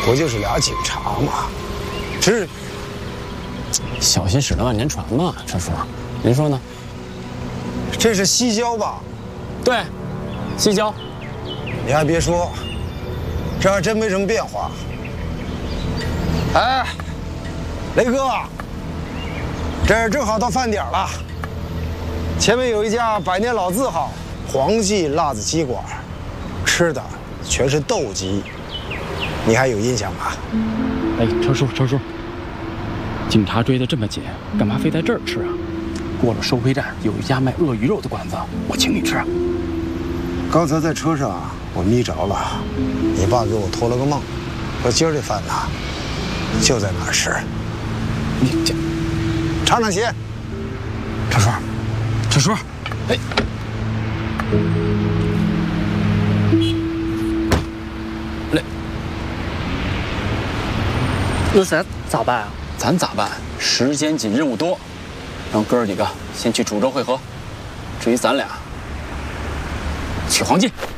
不就是俩警察吗？这小心驶得万年船嘛，车叔，您说呢？ 这是西郊吧？ 对，西郊。 你还别说，这还真没什么变化。哎，雷哥，这儿正好到饭点了，前面有一家百年老字号黄记辣子鸡馆，吃的全是斗鸡，你还有印象吧？ 哎，车叔，警察追得这么紧，干嘛非在这儿吃啊？过了收费站有一家卖鳄鱼肉的馆子，我请你吃。 刚才在车上我眯着了，你爸给我托了个梦，说今儿这饭呢就在哪儿吃。 你这尝尝鲜。 车叔，哎，来， 那咱咋办啊？ 咱咋办？时间紧，任务多，让哥儿几个先去楚州会合。至于咱俩，去黄记。